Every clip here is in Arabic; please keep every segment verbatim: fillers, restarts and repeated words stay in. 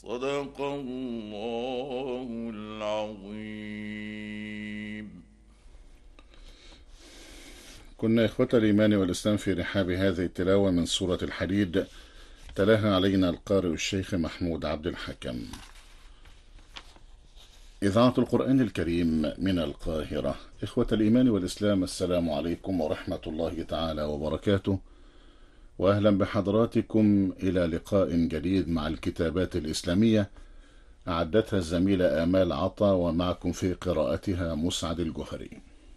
صدق الله العظيم. كنا إخوة الإيمان والإسلام في رحاب هذه التلاوة من سورة الحديد، تلاها علينا القارئ الشيخ محمود عبد الحكم. إذاعة القرآن الكريم من القاهرة. إخوة الإيمان والإسلام، السلام عليكم ورحمة الله تعالى وبركاته، وأهلا بحضراتكم إلى لقاء جديد مع الكتابات الإسلامية أعدتها الزميلة آمال عطا، ومعكم في قراءتها مسعد الجهري.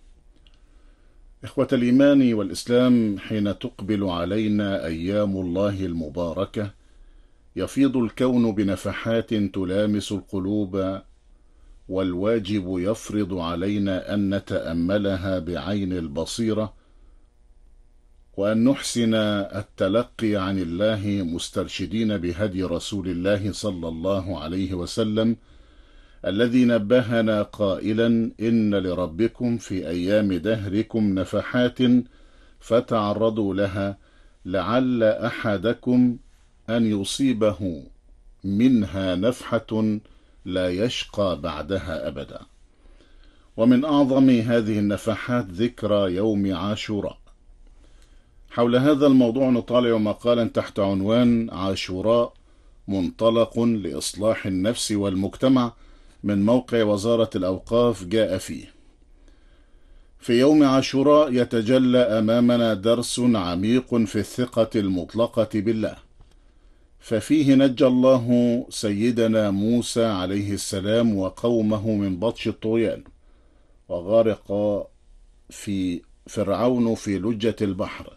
إخوة الإيمان والإسلام، حين تقبل علينا أيام الله المباركة يفيض الكون بنفحات تلامس القلوب، والواجب يفرض علينا أن نتأملها بعين البصيرة، وأن نحسن التلقي عن الله مسترشدين بهدي رسول الله صلى الله عليه وسلم، الذي نبهنا قائلا: إن لربكم في أيام دهركم نفحات فتعرضوا لها لعل أحدكم أن يصيبه منها نفحة لا يشقى بعدها أبدا. ومن أعظم هذه النفحات ذكرى يوم عاشوراء. حول هذا الموضوع نطالع مقالا تحت عنوان عاشوراء منطلق لإصلاح النفس والمجتمع من موقع وزارة الأوقاف. جاء فيه: في يوم عاشوراء يتجلى أمامنا درس عميق في الثقة المطلقة بالله، ففيه نجى الله سيدنا موسى عليه السلام وقومه من بطش الطغيان، وغرق في فرعون في لجة البحر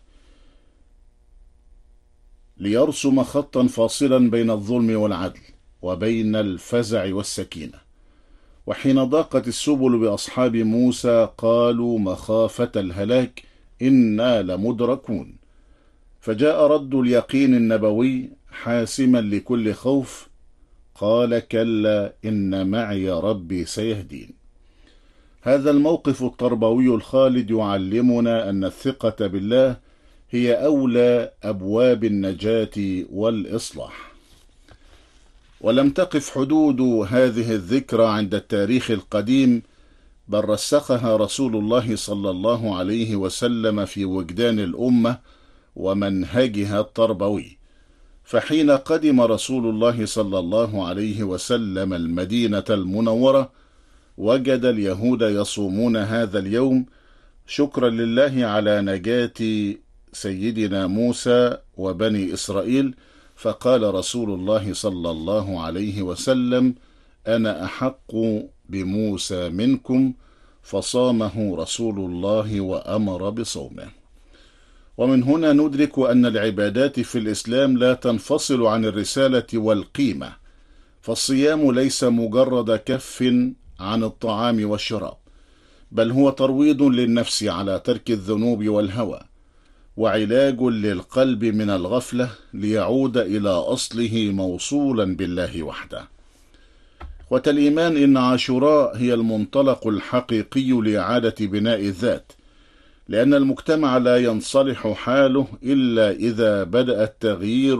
ليرسم خطا فاصلا بين الظلم والعدل وبين الفزع والسكينة. وحين ضاقت السبل بأصحاب موسى قالوا مخافة الهلاك إنا لمدركون، فجاء رد اليقين النبوي حاسما لكل خوف: قال كلا إن معي ربي سيهدين. هذا الموقف التربوي الخالد يعلمنا أن الثقة بالله هي أولى أبواب النجاة والإصلاح. ولم تقف حدود هذه الذكرى عند التاريخ القديم، بل رسخها رسول الله صلى الله عليه وسلم في وجدان الأمة ومنهجها التربوي. فحين قدم رسول الله صلى الله عليه وسلم المدينة المنورة وجد اليهود يصومون هذا اليوم شكرا لله على نجاة سيدنا موسى وبني إسرائيل، فقال رسول الله صلى الله عليه وسلم: أنا أحق بموسى منكم، فصامه رسول الله وأمر بصومه. ومن هنا ندرك أن العبادات في الإسلام لا تنفصل عن الرسالة والقيمة، فالصيام ليس مجرد كف عن الطعام والشراب، بل هو ترويض للنفس على ترك الذنوب والهوى، وعلاج للقلب من الغفلة ليعود إلى أصله موصولا بالله وحده. وتالإيمان إن عاشوراء هي المنطلق الحقيقي لإعادة بناء الذات، لأن المجتمع لا ينصلح حاله إلا إذا بدأ التغيير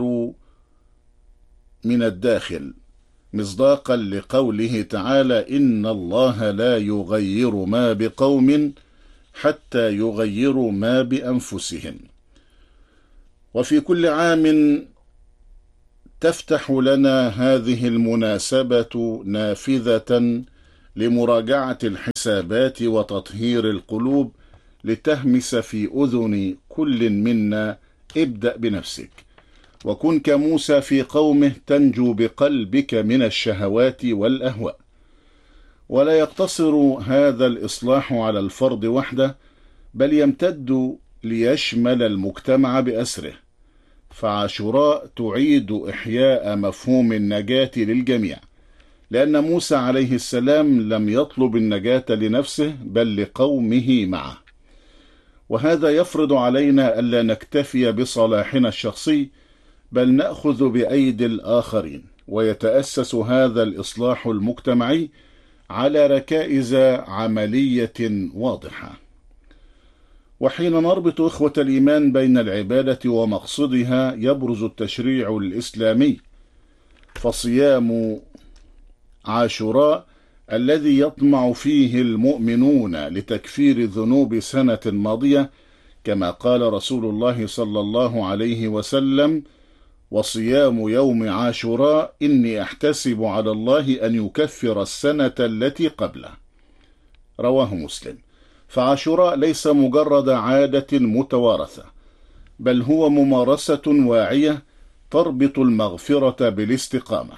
من الداخل، مصداقا لقوله تعالى: إن الله لا يغير ما بقوم حتى يغيروا ما بأنفسهم. وفي كل عام تفتح لنا هذه المناسبة نافذة لمراجعة الحسابات وتطهير القلوب، لتهمس في أذن كل منا: ابدأ بنفسك، وكن كموسى في قومه تنجو بقلبك من الشهوات والأهواء. ولا يقتصر هذا الإصلاح على الفرد وحده، بل يمتد ليشمل المجتمع بأسره، فعاشوراء تعيد إحياء مفهوم النجاة للجميع، لأن موسى عليه السلام لم يطلب النجاة لنفسه بل لقومه معه. وهذا يفرض علينا ألا نكتفي بصلاحنا الشخصي، بل نأخذ بأيدي الآخرين، ويتأسس هذا الإصلاح المجتمعي على ركائز عملية واضحة. وحين نربط إخوة الإيمان بين العبادة ومقصدها يبرز التشريع الإسلامي، فصيام عاشوراء الذي يطمع فيه المؤمنون لتكفير ذنوب سنة ماضية، كما قال رسول الله صلى الله عليه وسلم: وصيام يوم عاشوراء إني أحتسب على الله أن يكفر السنة التي قبله. رواه مسلم. فعاشوراء ليس مجرد عادة متوارثة، بل هو ممارسة واعية تربط المغفرة بالاستقامة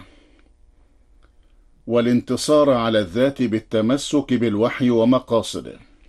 والانتصار على الذات بالتمسك بالوحي ومقاصده.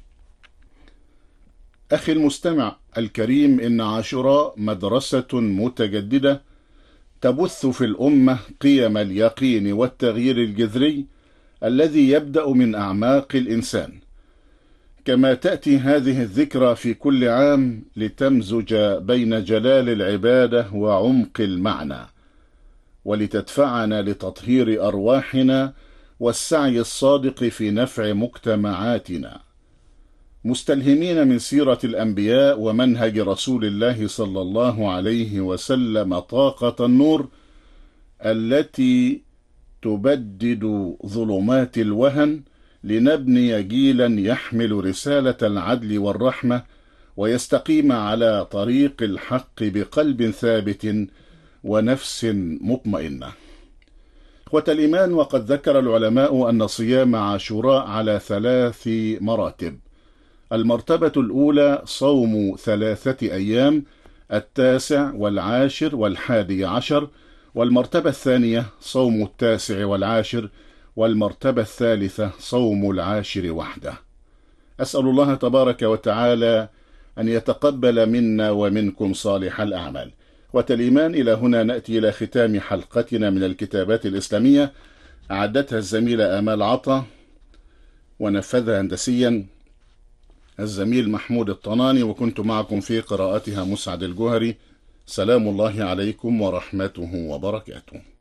أخي المستمع الكريم، إن عاشوراء مدرسة متجددة تبث في الأمة قيم اليقين والتغيير الجذري الذي يبدأ من أعماق الإنسان. كما تأتي هذه الذكرى في كل عام لتمزج بين جلال العبادة وعمق المعنى، ولتدفعنا لتطهير أرواحنا والسعي الصادق في نفع مجتمعاتنا، مستلهمين من سيرة الأنبياء ومنهج رسول الله صلى الله عليه وسلم طاقة النور التي تبدد ظلمات الوهن، لنبني جيلا يحمل رسالة العدل والرحمة ويستقيم على طريق الحق بقلب ثابت ونفس مطمئنة. إخوة الإيمان، وقد ذكر العلماء أن صيام عاشوراء على ثلاث مراتب. المرتبة الأولى صوم ثلاثة أيام، التاسع والعاشر والحادي عشر، والمرتبة الثانية صوم التاسع والعاشر، والمرتبة الثالثة صوم العاشر وحده. أسأل الله تبارك وتعالى أن يتقبل منا ومنكم صالح الأعمال. والإيمان، إلى هنا نأتي إلى ختام حلقتنا من الكتابات الإسلامية، أعدتها الزميلة آمال عطا ونفذها هندسيا الزميل محمود الطناني، وكنت معكم في قراءتها مسعد الجوهري. سلام الله عليكم ورحمته وبركاته.